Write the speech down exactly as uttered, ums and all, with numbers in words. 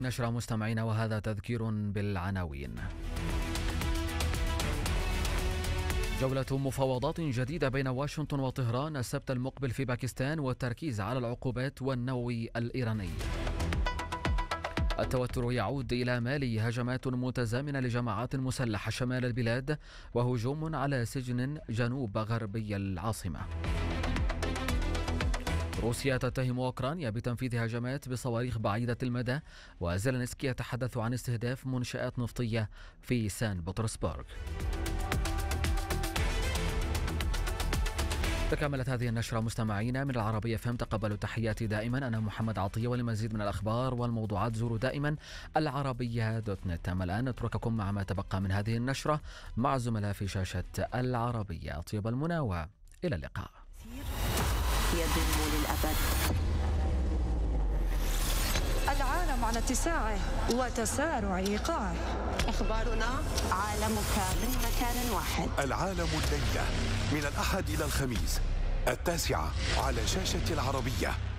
نشرة مستمعين، وهذا تذكير بالعناوين. جولة مفاوضات جديدة بين واشنطن وطهران السبت المقبل في باكستان، والتركيز على العقوبات والنووي الإيراني. التوتر يعود إلى مالي، هجمات متزامنة لجماعات مسلحة شمال البلاد، وهجوم على سجن جنوب غربي العاصمة. روسيا تتهم أوكرانيا بتنفيذ هجمات بصواريخ بعيدة المدى، وزيلينسكي يتحدث عن استهداف منشآت نفطية في سان بطرسبرغ. تكملت هذه النشرة مستمعين من العربية فهم. تقبلوا تحياتي دائما، أنا محمد عطية، ولمزيد من الأخبار والموضوعات زوروا دائما العربية دوت نت. أما الآن نترككم مع ما تبقى من هذه النشرة مع الزملاء في شاشة العربية. طيب المنى وإلى اللقاء. يدوم للأبد. العالم على اتساعه وتسارع إيقاعه. أخبارنا عالمك من مكان واحد. العالم الليلة من الأحد إلى الخميس التاسعة على شاشة العربية.